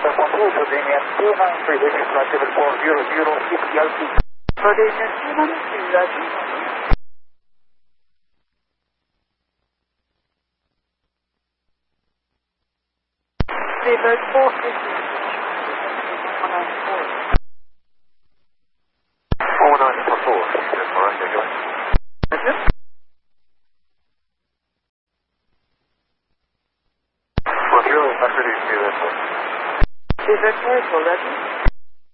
control to Damien 293, this is flight level 4006 LT. For Damien 293, Roger. Daybird 450. 49 patrol, that's all right, okay. Roger. Roger, back ready to do that. Daybird 4, Roger.